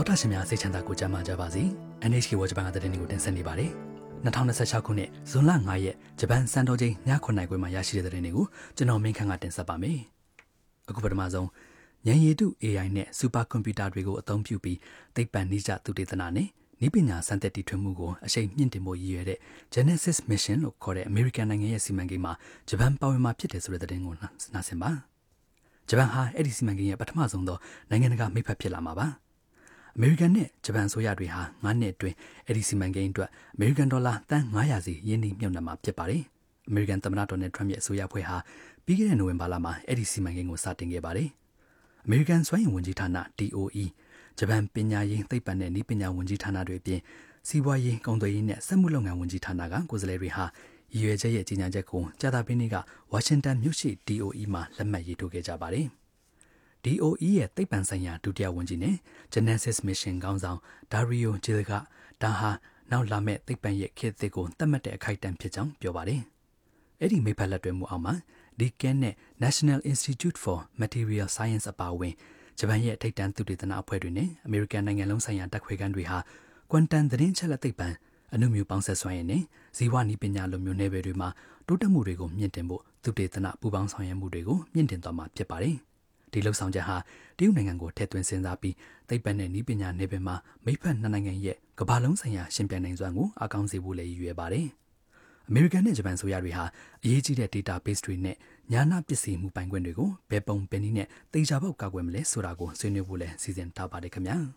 တော်တာရှင်များစိတ်ချမ်းသာကိုကြမ်းမာကြပါစေ NHK ဝဂျပန်ကတဲ့နေ့ကိုတင်ဆက်နေပါတယ်2026ခုနှစ်ဇွန်လ9ရက်ဂျပန်စံတော်ချိန်ည9:00ခွဲမှာရရှိတဲ့တဲ့နေ့ကိုကျွန်တော်မင်းခန့်ကတင်ဆက်ပါမယ်အခုပထမဆုံးဉာဏ်ရည်တု AI နဲ့စူပါကွန်ပျူတာတွေကိုအသုံးပြုပြီးသိပ္ပံနည်းကျသုတေသနနဲ့နည်းပညာစံသက်တီထွင်မှုကိုအရှိန်မြင့်တင်ဖို့ရည်ရွယ်တဲ့ Genesis Mission လို့ခေါ်တဲ့အမေရိကန်နိုင်ငံရဲ့စီမံကိန်းမှာဂျပန်ပါဝင်မှာဖြစ်တယ်ဆိုတဲ့သတင်းကိုနားဆင်ပါဂျပန်ဟာအဲ့ဒီစီမံကိန်းရဲ့ပထမဆုံးသောနိုင်ငံတကာမိတ်ဖက်ဖြစ်လာမှာပါအမေရိကန်နဲ့ဂျပန်ဆိုရတွေဟာ9နှစ်အတွင်းအဲ့ဒီစီမံကိန်းအတွက်အမေရိကန်ဒေါ်လာတန်900စီရင်းနှီးမြှုပ်နှံမှာဖြစ်ပါတယ်။အမေရိကန်သမ္မတဒေါ်နယ်ထရမ့်ရဲ့အစိုးရဖွဲ့ဟာပြီးခဲ့တဲ့နိုဝင်ဘာလမှာအဲ့ဒီစီမံကိန်းကိုစတင်ခဲ့ပါတယ်။အမေရိကန်စွမ်းအင်ဝန်ကြီးဌာန DOE ဂျပန်ပညာရေးသိပ္ပံနဲ့နည်းပညာဝန်ကြီးဌာနတွေအပြင်စီးပွားရေးကုန်သွယ်ရေးနဲ့စက်မှုလုပ်ငန်းဝန်ကြီးဌာနကကိုယ်စားလှယ်တွေဟာရည်ရွယ်ချက်ရဲ့ကြီးညာချက်ကိုကြာသပတေးနေ့ကဝါရှင်တန်မြို့ရှိ DOE မှာလက်မှတ်ရေးထိုးခဲ့ကြပါတယ်။ DOE ရဲ့သိပ္ပံဆိုင်ရာဒုတိယဝန်ကြီးနဲ့ Genesis Mission ခေါင်းဆောင် Dario Gil ကဒါဟာနောက်လာမဲ့သိပ္ပံရဲ့ခေတ်သစ်ကိုသတ်မှတ်တဲ့အခိုက်အတန့်ဖြစ်ကြောင်းပြောပါတယ်။အဲ့ဒီမိဖက်လက်တွဲမှုအောက်မှာဒီကဲနဲ့ National Institute for Material Science အပါအဝင်ဂျပန်ရဲ့ထိပ်တန်းသုတေသနအဖွဲ့တွေနဲ့အမေရိကန်နိုင်ငံလုံးဆိုင်ရာတက်ခွေခန်းတွေဟာကွမ်တန်သတင်းချက်လက်သိပ္ပံအနုမြူပေါင်းဆက်စွမ်းရည်နဲ့ဇီဝနည်းပညာလိုမျိုးနယ်ပယ်တွေမှာတိုးတက်မှုတွေကိုမြင့်တင်ဖို့သုတေသနပူးပေါင်းဆောင်ရွက်မှုတွေကိုမြင့်တင်သွားမှာဖြစ်ပါတယ်။ဒီလှုပ်ဆောင်ချက်ဟာတရုတ်နိုင်ငံကိုထည့်သွင်းစဉ်းစားပြီးသိပ္ပံနဲ့နည်းပညာနယ်ပယ်မှာမိဖက်နှစ်နိုင်ငံရဲ့ကမ္ဘာလုံးဆိုင်ရာရှင်ပြိုင်နိုင်စွမ်းကိုအကောင်းစေဖို့လည်းရည်ရွယ်ပါတယ်။အမေရိကန်နဲ့ဂျပန်ဆိုရတွေဟာအရေးကြီးတဲ့ database တွေနဲ့ညာနာပစ္စည်းမှုပိုင်ခွင့်တွေကိုဘယ်ပုံဘယ်နည်းနဲ့သေချာပေါက်ကာကွယ်မလဲဆိုတာကိုဆွေးနွေးဖို့လည်းစီစဉ်ထားပါတယ်ခင်ဗျာ။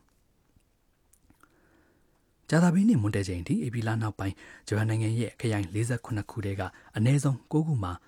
ဂျာတာဘင်းနဲ့မွန်တဲချိန်ထိအေပီလာနောက်ပိုင်းဂျပန်နိုင်ငံရဲ့ခရိုင်48ခုထဲကအနည်းဆုံး9ခုမှာ